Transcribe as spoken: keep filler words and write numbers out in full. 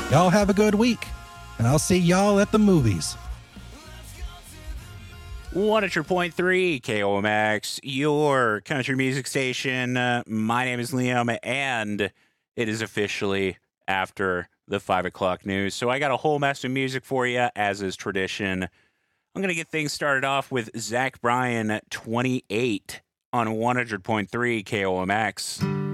Y'all have a good week, and I'll see y'all at the movies. one hundred point three K O M X, your country music station. Uh, my name is Liam, and it is officially after the five o'clock news. So I got a whole mess of music for you, as is tradition. I'm going to get things started off with Zach Bryan, twenty-eight, on one hundred point three K O M X.